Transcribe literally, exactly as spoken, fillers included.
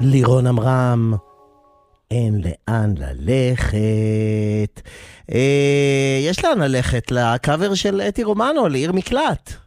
לירון אמרם, אין לאן ללכת. אה, יש לאן ללכת לקאבר של אתי רומנו, לעיר מקלט.